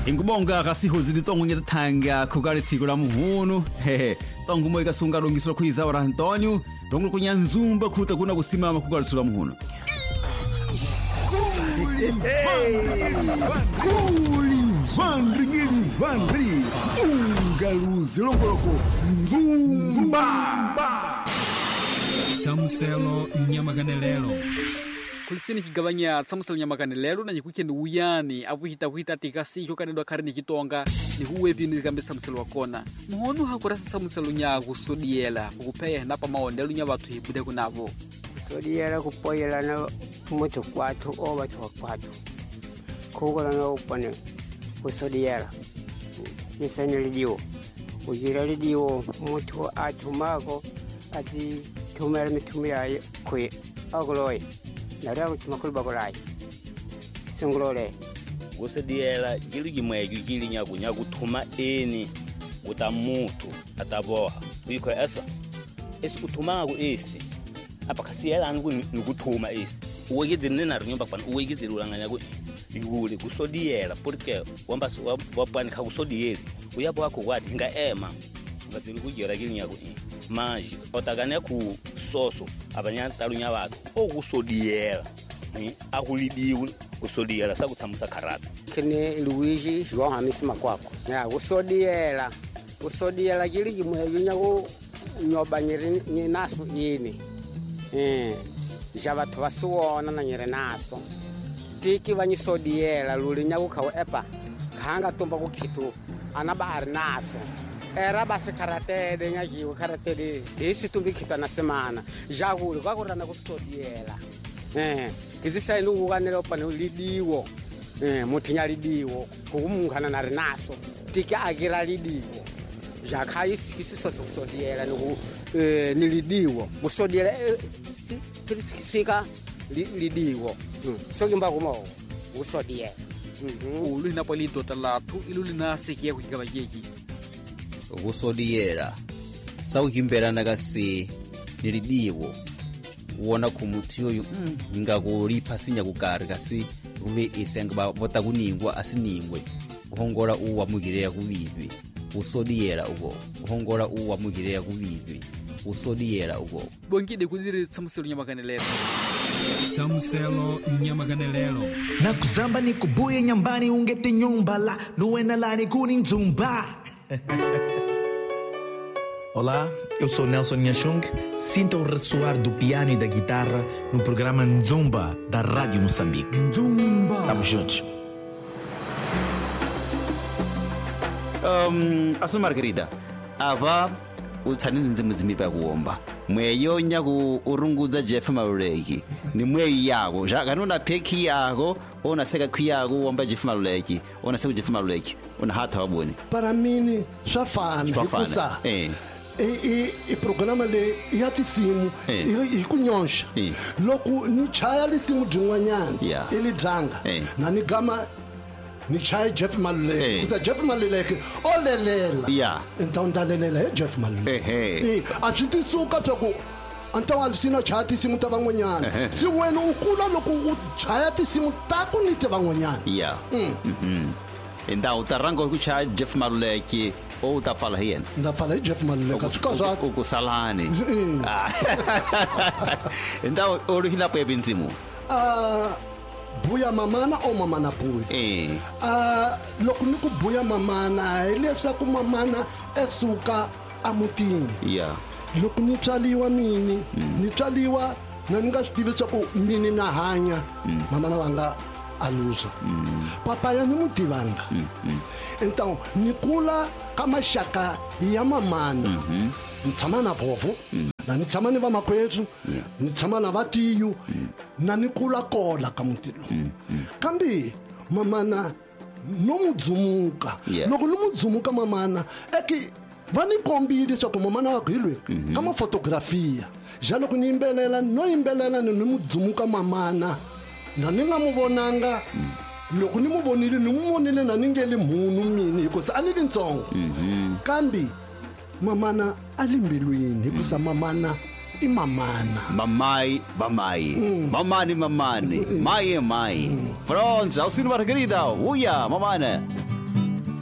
Ingubonga kasihuzidi tongo nyezithanga khukali tsiko la muhunu tongo moyo kasunga longiswa kwiza wa Antonio longo kunyanzumba khuta kuna kusimama khukali tsiko la muhunu Vandri ungaluzi longoloko nzumba Tsamuselo Nyamaganelelo kulisini kigabanya tsamuselo Nyamaganelelo na nyikucheni uyani avuhita tikasi kanedwa kharini kitonga ni huwepi ni kambe tsamuselo wakona muhonu hakurasa tsamuselo nya kusodiela kukupeya napa maondelo nya bathu hibude kunavo kusodiela kupoyela na mutu kwatu o bathu kwatu kugola na upane kusodiela nisani lidio ujira lidio mutu atumako ati tumera mitumia kwe agoloi nara mutumakulu bagolai singolole kusodiela gili gimweju gili nyagu thuma eni utamutu ataboha uyiko esa utumangu esi apa kasiyela angu nikuthuma esi uwegeze nena nyumba pana uwegeze lulanganya ku iwule kusodiela porque wamba wapani khakusodieli uyabo wako kwati ngaema ngazili kujira gili nyagu manje otagane ku soso abanya talunya bathu okusodiela ni akulidiwe kusodiela sakutsamusa karata kene Luigi João Hamisi makwako ya kusodiela gili gimweju nyago nyobanyiri ni naso yini jabathu basuona na nyire naso tiki vanyisodiela luli nyago khawo epa khanga tumba ku khitu anabari naso era base karatede nyagiwe karatede desitumbi khita na semana jagulu kwakurana kusodiela kizisa inu kanelo pana lidiwo muthinya lidiwo kukumungana na rinaso tiki agira lidiwo jakhaisi kisiso kusodiela nilidiwo kusodiela kisifika lidiwo sokimba kumo usodiela ulu hinapo lidota lathu ilu linasikia kukigabajeki kusodiela sauhimbera nakasi nilidiwo wona kumuthiyo ingakulipa sinya kukari kasi uve isenga botakuningwa asiningwe uhongola uwa mugireya kuvivi usodiela ugo uhongola uwa mugireya kuvivi usodiela ugo bongide kudiri tsamuselo Nyamaganelelo Tsamuselo Nyamaganelelo na kuzamba ni kubuye nyambani ungete nyumba la nuena lani kuni nzumba. Olá, eu sou Nelson Nhachung. Sinta o ressoar do piano e da guitarra no programa Nzumba da Rádio Moçambique. Nzumba. Estamos juntos. Asu Margarida ava utsanini nzimuzimi pa kuomba mweyo nyaku urunguza Jeff Maluleki ni mweyo yako kanona peki yako ona seka khiyako wamba Jeff Maluleki ona seka Jeff Maluleki ona hata wabone para mini swa fana ikusa e programa le yatisimu ikunyonsha loku ni chaya lisimu dingwanyana ili dzanga na ni gama ni chaya Jeff Maluleki kusa Jeff Maluleki olelela então ndalelela Jeff Maluleki achiti suka toko anta walisina chaya tisimu ta van'wanyana si wena ukula loko u chaya tisimu ta ku ni ta van'wanyana então tarango ku chaya Jeff Maluleki o utafala hiyen ndafala Jeff Maluleki sikazathu ukusalani então orihina po ebinzimu buya mamana o mamana buya loko ni ku buya mamana hileswaku mamana esuka amutini loko ni tswaliwa mini ni tswaliwa na ni nga swi tivi swa ku mini na hanya mamana wanga aluza papa ya ni mutivanga então ni kula ka maxaka ya mamana ni tshama na vovo na ni tshama ni vamakwetsu ni tshama na vatiyu na ni kula kola ka mutilo kambe mamana no mudzumuka loko ni mudzumuka mamana eki vani kombile swa ku mamana wa hilwe ka mafotografia jalo ku ni imbelela ni mudzumuka mamana na ni nga mu vonanga loko ni mu vonile ni mu vonile na ni ngeli munhu mini hikusa a ni ri ntsongo kambe mamana a li mbilwini hikusa mamana i mamana mamai mamani mai Franz Alcino Margarida uya mamana